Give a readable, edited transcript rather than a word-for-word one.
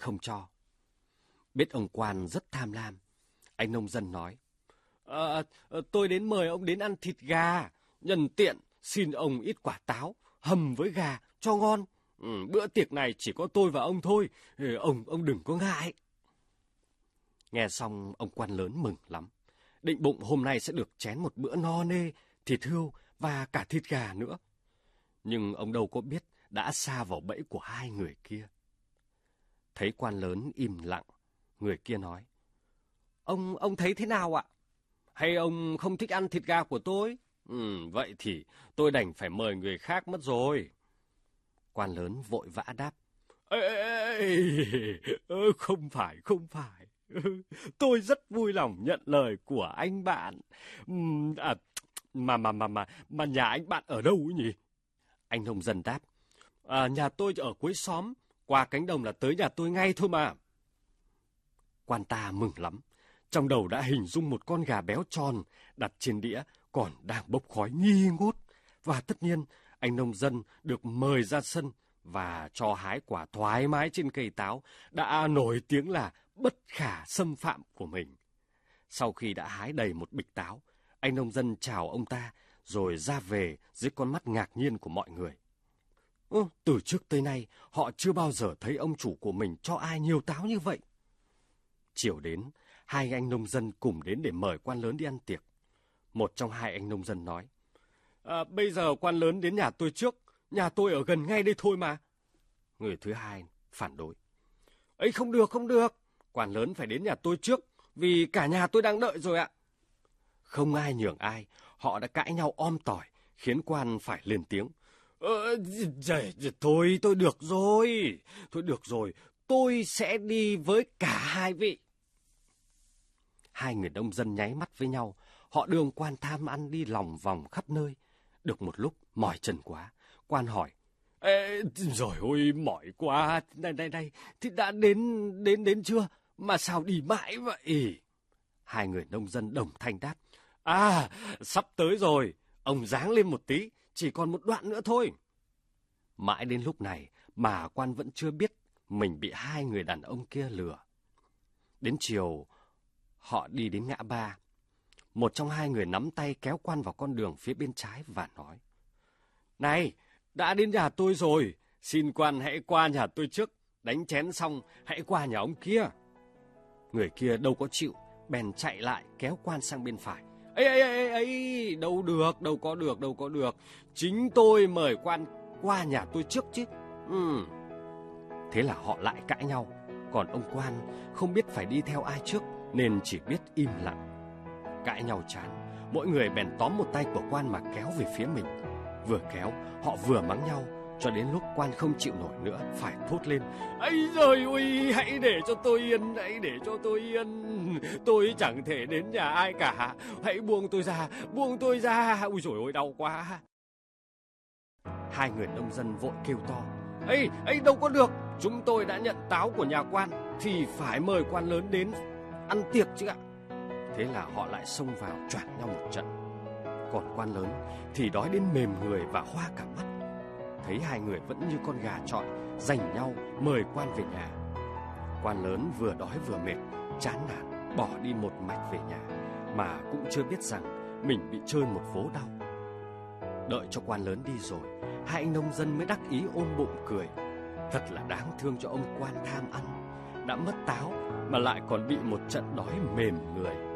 không cho. Biết ông quan rất tham lam, anh nông dân nói: Tôi đến mời ông đến ăn thịt gà, nhân tiện xin ông ít quả táo hầm với gà cho ngon. Bữa tiệc này chỉ có tôi và ông thôi, ông đừng có ngại. Nghe xong ông quan lớn mừng lắm, định bụng hôm nay sẽ được chén một bữa no nê, thịt hươu và cả thịt gà nữa. Nhưng ông đâu có biết đã sa vào bẫy của hai người kia. Thấy quan lớn im lặng, người kia nói: Ông thấy thế nào ạ? Hay ông không thích ăn thịt gà của tôi? Vậy thì tôi đành phải mời người khác mất rồi. Quan lớn vội vã đáp: Không phải. Tôi rất vui lòng nhận lời của anh bạn. Mà nhà anh bạn ở đâu ấy nhỉ? Anh nông dân đáp: Nhà tôi ở cuối xóm, qua cánh đồng là tới nhà tôi ngay thôi mà. Quan ta mừng lắm, trong đầu đã hình dung một con gà béo tròn đặt trên đĩa còn đang bốc khói nghi ngút. Và tất nhiên, anh nông dân được mời ra sân và cho hái quả thoải mái trên cây táo đã nổi tiếng là bất khả xâm phạm của mình. Sau khi đã hái đầy một bịch táo, anh nông dân chào ông ta rồi ra về dưới con mắt ngạc nhiên của mọi người. Từ trước tới nay, họ chưa bao giờ thấy ông chủ của mình cho ai nhiều táo như vậy. Chiều đến, hai anh nông dân cùng đến để mời quan lớn đi ăn tiệc. Một trong hai anh nông dân nói: Bây giờ quan lớn đến nhà tôi trước, nhà tôi ở gần ngay đây thôi mà. Người thứ hai phản đối: Không được, quan lớn phải đến nhà tôi trước, vì cả nhà tôi đang đợi rồi ạ. Không ai nhường ai, họ đã cãi nhau om tỏi, khiến quan phải lên tiếng: Thôi được rồi, tôi sẽ đi với cả hai vị. Hai người nông dân nháy mắt với nhau, họ đưa ông quan tham ăn đi lòng vòng khắp nơi. Được một lúc, mỏi chân quá, quan hỏi: Rồi ôi, mỏi quá, này, thì đã đến chưa, mà sao đi mãi vậy? Hai người nông dân đồng thanh đáp: Sắp tới rồi, ông ráng lên một tí, chỉ còn một đoạn nữa thôi. Mãi đến lúc này mà quan vẫn chưa biết mình bị hai người đàn ông kia lừa. Đến chiều, họ đi đến ngã ba. Một trong hai người nắm tay kéo quan vào con đường phía bên trái và nói: Này, đã đến nhà tôi rồi, xin quan hãy qua nhà tôi trước, đánh chén xong hãy qua nhà ông kia. Người kia đâu có chịu, bèn chạy lại kéo quan sang bên phải. Đâu có được, chính tôi mời quan qua nhà tôi trước chứ. Thế là họ lại cãi nhau, còn ông quan không biết phải đi theo ai trước nên chỉ biết im lặng. Cãi nhau chán, mỗi người bèn tóm một tay của quan mà kéo về phía mình. Vừa kéo, họ vừa mắng nhau, cho đến lúc quan không chịu nổi nữa, phải thốt lên: Giời ơi, hãy để cho tôi yên, tôi chẳng thể đến nhà ai cả, hãy buông tôi ra, ui dồi ôi, đau quá. Hai người nông dân vội kêu to: Đâu có được, chúng tôi đã nhận táo của nhà quan thì phải mời quan lớn đến ăn tiệc chứ ạ. Thế là họ lại xông vào choảng nhau một trận. Còn quan lớn thì đói đến mềm người và hoa cả mắt. Thấy hai người vẫn như con gà chọi, giành nhau mời quan về nhà. Quan lớn vừa đói vừa mệt, chán nản bỏ đi một mạch về nhà, mà cũng chưa biết rằng mình bị chơi một vố đau. Đợi cho quan lớn đi rồi, hai anh nông dân mới đắc ý ôm bụng cười. Thật là đáng thương cho ông quan tham ăn, đã mất táo mà lại còn bị một trận đói mềm người.